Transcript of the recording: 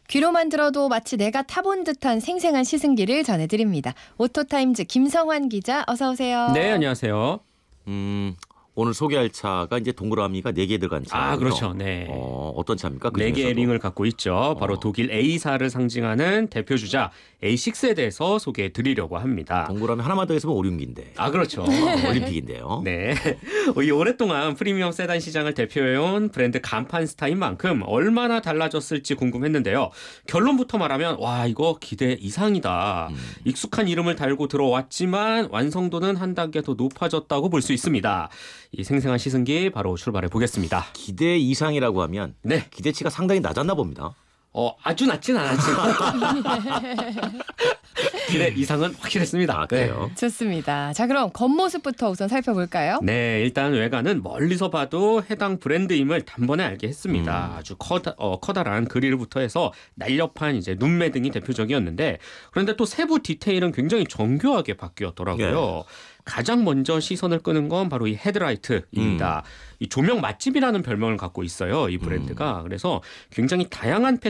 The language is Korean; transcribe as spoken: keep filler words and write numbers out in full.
귀로만 들어도 마치 내가 타본 듯한 생생한 시승기를 전해드립니다. 오토타임즈 김성환 기자 어서 오세요. 네, 안녕하세요. 음, 오늘 소개할 차가 이제 동그라미가 네 개 들어간 차예요. 아, 그렇죠. 네. 어, 어떤 차입니까? 그 네 개의 중에서도? 링을 갖고 있죠. 바로 어. 독일 A사를 상징하는 대표 주자 에이 식스에 대해서 소개해 드리려고 합니다. 동그라미 하나만 더 있으면 오륜기인데. 아, 그렇죠. 어, 올림픽인데요. 네. 이 오랫동안 프리미엄 세단 시장을 대표해온 브랜드 간판 스타인 만큼 얼마나 달라졌을지 궁금했는데요. 결론부터 말하면 와, 이거 기대 이상이다. 음. 익숙한 이름을 달고 들어왔지만 완성도는 한 단계 더 높아졌다고 볼 수 있습니다. 이 생생한 시승기 바로 출발해 보겠습니다. 기대 이상이라고 하면 네. 기대치가 상당히 낮았나 봅니다. 어, 아주 낮진 않았지만 기대 이상은 확실했습니다. 아, 그래요? 좋습니다. 자, 그럼 겉모습부터 우선 살펴볼까요? 네, 일단 외관은 멀리서 봐도 해당 브랜드임을 단번에 알게 했습니다. 음. 아주 커다, 어, 커다란 그릴부터 해서 날렵한 이제 눈매등이 대표적이었는데 그런데 또 세부 디테일은 굉장히 정교하게 바뀌었더라고요. 예. 가장 먼저 시선을 끄는 건 바로 이 헤드라이트입니다. 이 조명 맛집이라는 별명을 갖고 있어요. 이 브랜드가. 그래서 굉장히 다양한